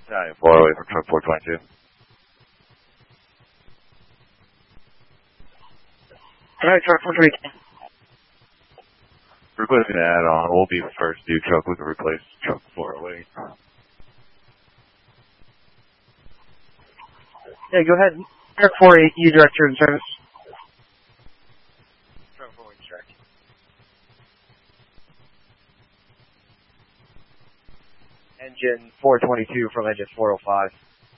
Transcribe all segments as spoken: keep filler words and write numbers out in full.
nine four oh eight for truck four twenty-two. Alright, truck four twenty-two. Requesting an add-on. We'll be the first due truck we can replace truck four oh eight. Yeah, go ahead. Truck four eight, you direct your service. Truck four eight, check. Engine four twenty-two from engine four oh five.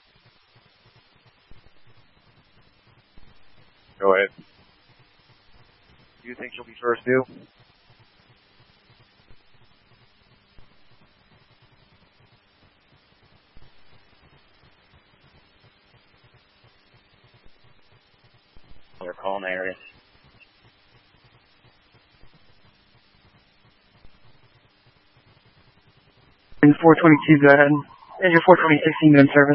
Go ahead. Do you think she'll be first due? They're calling the area. Engine four twenty-two, go ahead. Engine four twenty-six, you in service.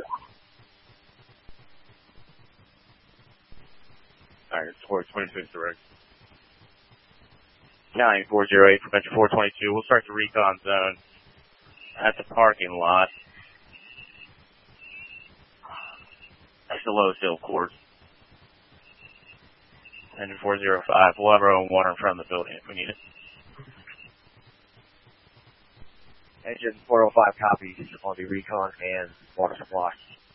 Alright, four twenty-six direct. nine four oh eight from engine four twenty-two. We'll start the recon zone at the parking lot. That's the lowest hill course. Engine four oh five. We'll have our own water in front of the building if we need it. Engine four oh five copies on the recon and water supply.